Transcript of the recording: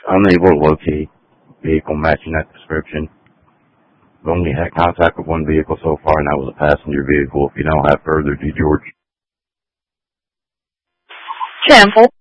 Unable to locate vehicle matching that description. We've only had contact with one vehicle so far, and that was a passenger vehicle. If you don't have further, do George. 10-4.